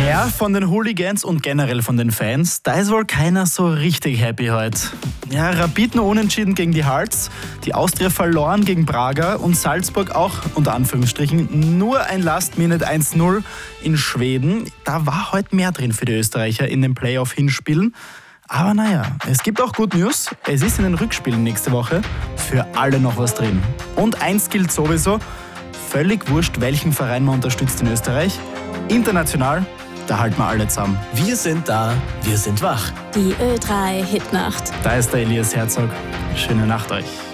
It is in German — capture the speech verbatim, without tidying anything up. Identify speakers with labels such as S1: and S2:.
S1: Ja, von den Hooligans und generell von den Fans, da ist wohl keiner so richtig happy heute. Ja, Rapid nur unentschieden gegen die Hearts, die Austria verloren gegen Braga und Salzburg auch, unter Anführungsstrichen, nur ein Last-Minute eins null in Schweden. Da war heute mehr drin für die Österreicher in den Playoff-Hinspielen. Aber naja, es gibt auch Good News. Es ist in den Rückspielen nächste Woche für alle noch was drin. Und eins gilt sowieso, völlig wurscht, welchen Verein man unterstützt in Österreich. International, da halten wir alle zusammen.
S2: Wir sind da, wir sind wach.
S3: Die Ö drei Hitnacht.
S1: Da ist der Elias Herzog. Schöne Nacht euch.